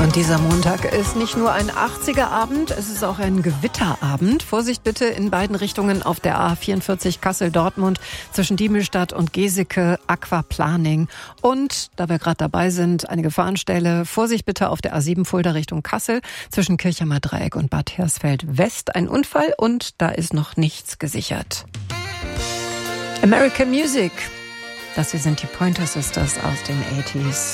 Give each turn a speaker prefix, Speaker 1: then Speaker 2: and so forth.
Speaker 1: Und dieser Montag ist nicht nur ein 80er-Abend, es ist auch ein Gewitterabend. Vorsicht bitte in beiden Richtungen auf der A44 Kassel-Dortmund zwischen Diemelstadt und Geseke, Aquaplaning. Und, da wir gerade dabei sind, eine Gefahrenstelle. Vorsicht bitte auf der A7 Fulda Richtung Kassel zwischen Kirchheimer Dreieck und Bad Hersfeld West. Ein Unfall und da ist noch nichts gesichert. American Music. Das hier sind die Pointer Sisters aus den 80s.